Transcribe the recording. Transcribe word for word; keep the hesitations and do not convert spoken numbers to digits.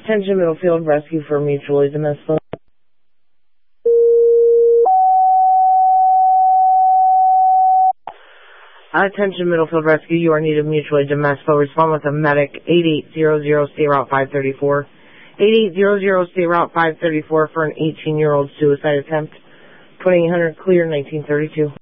Attention Middlefield Rescue for mutually domestic. Attention Middlefield Rescue, you are needed mutually domestic. Respond with a medic. eight eight zero zero, stay route five thirty-four. eight eight zero zero, stay route five thirty-four for an eighteen-year-old suicide attempt. twenty-eight hundred clear, nineteen thirty-two.